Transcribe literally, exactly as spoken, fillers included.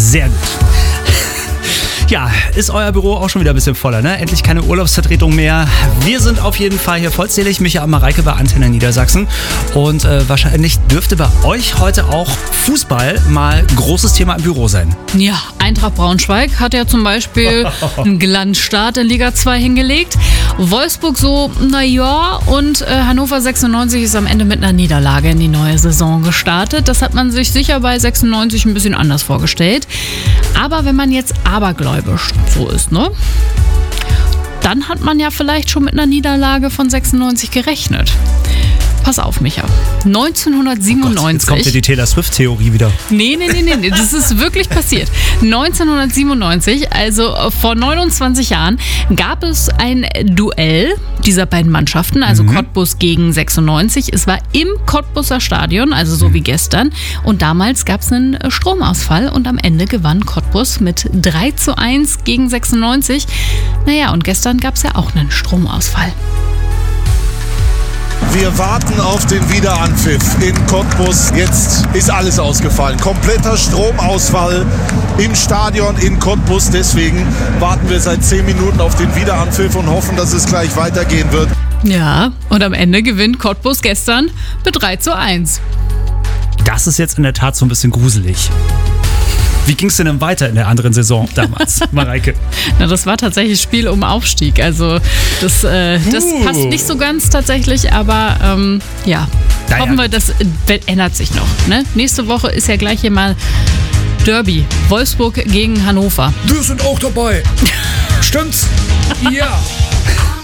Sehr gut. Ja, ist euer Büro auch schon wieder ein bisschen voller, ne? Endlich keine Urlaubsvertretung mehr. Wir sind auf jeden Fall hier vollzählig. Micha und Mareike bei Antenne Niedersachsen. Und äh, wahrscheinlich dürfte bei euch heute auch Fußball mal großes Thema im Büro sein. Ja, Eintracht Braunschweig hat ja zum Beispiel einen Glanzstart in Liga zwei hingelegt. Wolfsburg so, naja, und äh, Hannover sechsundneunzig ist am Ende mit einer Niederlage in die neue Saison gestartet. Das hat man sich sicher bei sechsundneunzig ein bisschen anders vorgestellt. Aber wenn man jetzt abergläubisch so ist, ne? Dann hat man ja vielleicht schon mit einer Niederlage von sechsundneunzig gerechnet. Pass auf, Micha. neunzehnhundertsiebenundneunzig. Oh Gott, jetzt kommt ja die Taylor Swift-Theorie wieder. Nee, nee, nee, nee, nee, das ist wirklich passiert. neunzehnhundertsiebenundneunzig, also vor neunundzwanzig Jahren, gab es ein Duell dieser beiden Mannschaften, also mhm. Cottbus gegen sechsundneunzig. Es war im Cottbuser Stadion, also so wie gestern. Und damals gab es einen Stromausfall und am Ende gewann Cottbus mit drei zu eins gegen sechsundneunzig. Naja, und gestern gab es ja auch einen Stromausfall. Wir warten auf den Wiederanpfiff in Cottbus. Jetzt ist alles ausgefallen. Kompletter Stromausfall im Stadion in Cottbus. Deswegen warten wir seit zehn Minuten auf den Wiederanpfiff und hoffen, dass es gleich weitergehen wird. Ja, und am Ende gewinnt Cottbus gestern mit drei zu eins. Das ist jetzt in der Tat so ein bisschen gruselig. Wie ging es denn dann weiter in der anderen Saison damals, Mareike? Na, das war tatsächlich Spiel um Aufstieg. Also das, äh, das uh. passt nicht so ganz tatsächlich, aber ähm, ja, naja. hoffen wir, das ändert sich noch. Ne? Nächste Woche ist ja gleich hier mal Derby. Wolfsburg gegen Hannover. Wir sind auch dabei. Stimmt's? Ja.